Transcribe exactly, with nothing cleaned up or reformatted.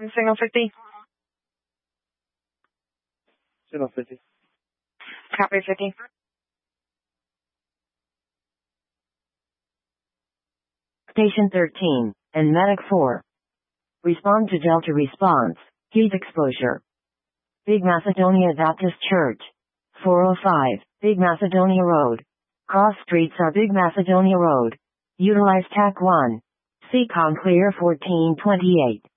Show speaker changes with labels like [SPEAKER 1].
[SPEAKER 1] Signal fifty.
[SPEAKER 2] Signal fifty.
[SPEAKER 1] Copy fifty.
[SPEAKER 3] Station thirteen, and Medic four. Respond to Delta response. Heat exposure. Big Macedonia Baptist Church. four oh five, Big Macedonia Road. Cross streets are Big Macedonia Road. Utilize T A C one. C COM clear fourteen twenty-eight.